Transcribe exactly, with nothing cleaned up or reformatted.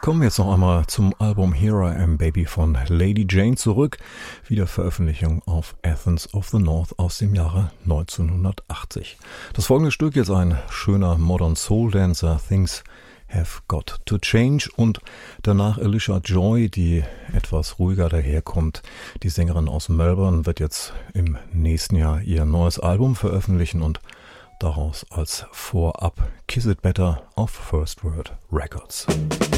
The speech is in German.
Kommen wir jetzt noch einmal zum Album Here I Am Baby von Lady Jane zurück. Wiederveröffentlichung auf Athens of the North aus dem Jahre neunzehnhundertachtzig. Das folgende Stück ist ein schöner Modern Soul Dancer, Things Have Got to Change, und danach Alicia Joy, die etwas ruhiger daherkommt. Die Sängerin aus Melbourne wird jetzt im nächsten Jahr ihr neues Album veröffentlichen und daraus als Vorab Kiss It Better auf First Word Records.